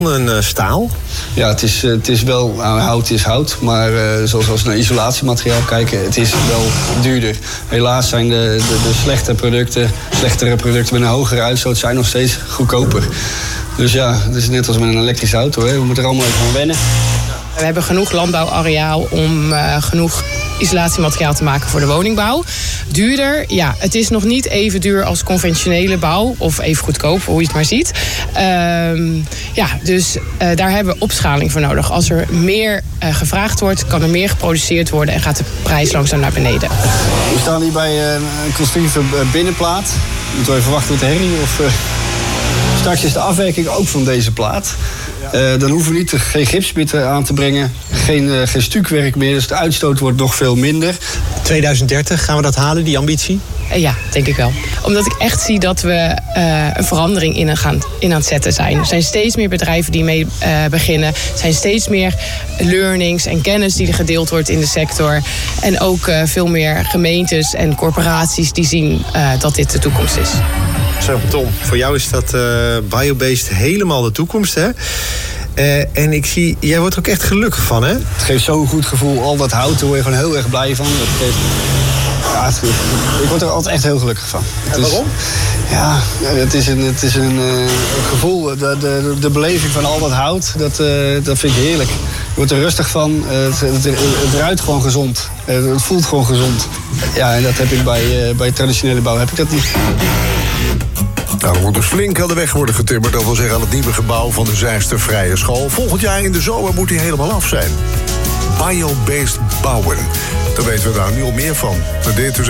een staal? Ja, het is wel, hout is hout, maar zoals we naar isolatiemateriaal kijken, het is wel duurder. Helaas zijn de slechtere producten met een hogere uitstoot zijn nog steeds goedkoper. Dus ja, het is net als met een elektrische auto, hè. We moeten er allemaal even aan wennen. We hebben genoeg landbouwareaal om genoeg isolatiemateriaal te maken voor de woningbouw. Duurder, ja, het is nog niet even duur als conventionele bouw. Of even goedkoop, hoe je het maar ziet. Dus daar hebben we opschaling voor nodig. Als er meer gevraagd wordt, kan er meer geproduceerd worden en gaat de prijs langzaam naar beneden. We staan hier bij een constructieve binnenplaat. Moeten we even wachten met de herrie? Straks is de afwerking ook van deze plaat. Dan hoeven we geen gips meer aan te brengen. Geen stukwerk meer, dus de uitstoot wordt nog veel minder. 2030, gaan we dat halen, die ambitie? Ja, denk ik wel. Omdat ik echt zie dat we een verandering in aan het zetten zijn. Er zijn steeds meer bedrijven die mee beginnen. Er zijn steeds meer learnings en kennis die er gedeeld wordt in de sector. En ook veel meer gemeentes en corporaties die zien dat dit de toekomst is. Zo, Tom, voor jou is dat biobased helemaal de toekomst, hè? En ik zie, jij wordt er ook echt gelukkig van, hè? Het geeft zo'n goed gevoel, al dat hout, daar word je gewoon heel erg blij van. Ik word er altijd echt heel gelukkig van. En waarom? Het is een gevoel, de beleving van al dat hout, dat vind ik heerlijk. Je wordt er rustig van, het ruikt gewoon gezond, het voelt gewoon gezond. Ja, en dat heb ik bij traditionele bouw, heb ik dat niet. Nou, er moet dus flink aan de weg worden getimmerd. Dat wil zeggen aan het nieuwe gebouw van de Zeist Vrije School. Volgend jaar in de zomer moet hij helemaal af zijn. Biobased bouwen. Daar weten we daar nu al meer van. Dit is